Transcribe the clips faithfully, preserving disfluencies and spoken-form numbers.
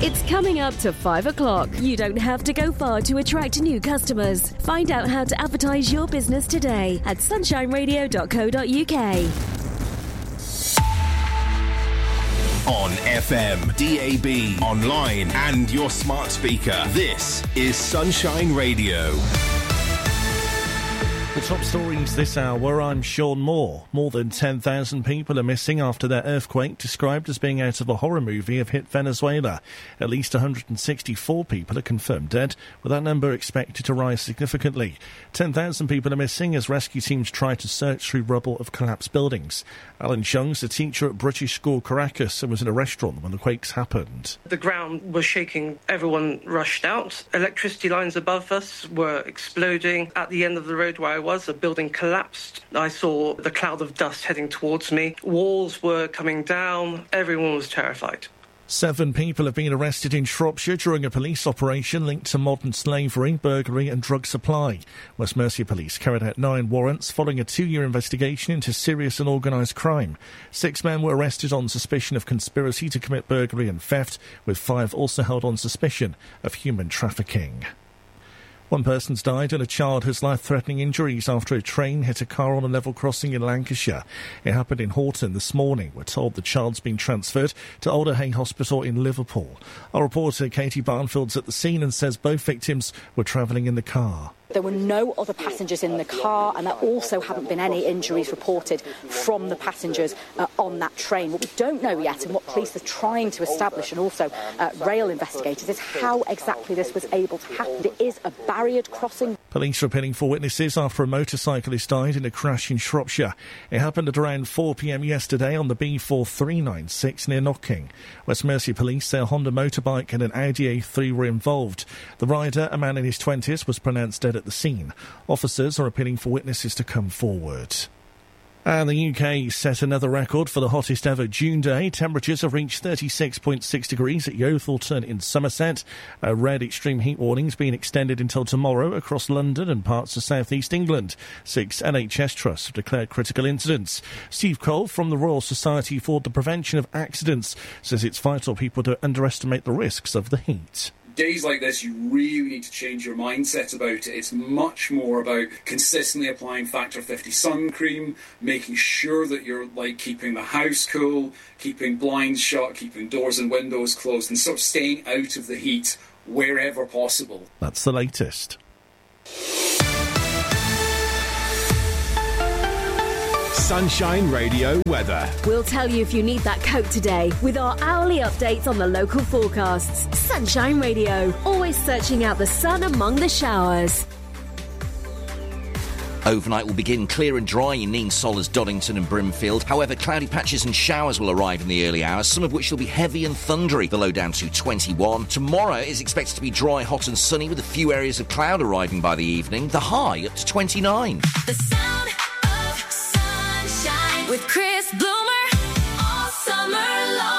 It's coming up to five o'clock. You don't have to go far to attract new customers. Find out how to advertise your business today at sunshine radio dot co dot uk. On F M, D A B, online and your smart speaker. This is Sunshine Radio. The top stories this hour, I'm Sean Moore. More than ten thousand people are missing after their earthquake, described as being out of a horror movie, have hit Venezuela. At least one hundred sixty-four people are confirmed dead, with that number expected to rise significantly. ten thousand people are missing as rescue teams try to search through rubble of collapsed buildings. Alan Chung's a teacher at British School Caracas and was in a restaurant when the quakes happened. The ground was shaking. Everyone rushed out. Electricity lines above us were exploding. At the end of the road where I was, a building collapsed. I saw the cloud of dust heading towards me. Walls were coming down. Everyone was terrified. Seven people have been arrested in Shropshire during a police operation linked to modern slavery, burglary and drug supply. West Mercia Police carried out nine warrants following a two-year investigation into serious and organised crime. Six men were arrested on suspicion of conspiracy to commit burglary and theft, with five also held on suspicion of human trafficking. One person's died and a child has life-threatening injuries after a train hit a car on a level crossing in Lancashire. It happened in Horton this morning. We're told the child's been transferred to Alder Hey Hospital in Liverpool. Our reporter Katie Barnfield's at the scene and says both victims were travelling in the car. There were no other passengers in the car, and there also haven't been any injuries reported from the passengers uh, on that train. What we don't know yet, and what police are trying to establish, and also uh, rail investigators, is how exactly this was able to happen. It is a barriered crossing. Police are appealing for witnesses after a motorcyclist died in a crash in Shropshire. It happened at around four p.m. yesterday on the B four three nine six near Knocking. West Mercia Police say a Honda motorbike and an Audi A three were involved. The rider, a man in his twenties, was pronounced dead at the scene. Officers are appealing for witnesses to come forward. And the U K set another record for the hottest ever June day. Temperatures have reached thirty-six point six degrees at Yothalton in Somerset. A red extreme heat warning's been extended until tomorrow across London and parts of South East England. Six N H S trusts have declared critical incidents. Steve Cole from the Royal Society for the Prevention of Accidents says it's vital people don't underestimate the risks of the heat. Days like this, you really need to change your mindset about it. It's much more about consistently applying Factor fifty sun cream, making sure that you're like keeping the house cool, keeping blinds shut, keeping doors and windows closed, and sort of staying out of the heat wherever possible. That's the latest. Sunshine Radio weather. We'll tell you if you need that coat today with our hourly updates on the local forecasts. Sunshine Radio, always searching out the sun among the showers. Overnight will begin clear and dry in Neen, Solers, Doddington and Brimfield. However, cloudy patches and showers will arrive in the early hours, some of which will be heavy and thundery. The low down to twenty-one. Tomorrow is expected to be dry, hot and sunny with a few areas of cloud arriving by the evening. The high up to twenty-nine. The sound of sunshine with Chris Bloomer all summer long.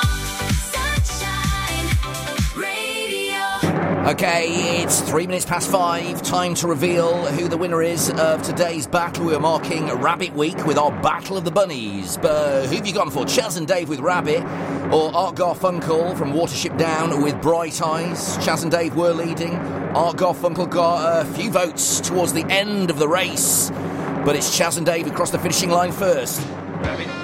Sunshine Radio. Okay, it's three minutes past five. Time to reveal who the winner is of today's battle. We're marking Rabbit Week with our Battle of the Bunnies. But who have you gone for? Chaz and Dave with Rabbit, or Art Garfunkel from Watership Down with Bright Eyes? Chaz and Dave were leading. Art Garfunkel got a few votes towards the end of the race, but it's Chaz and Dave across the finishing line first. Rabbit.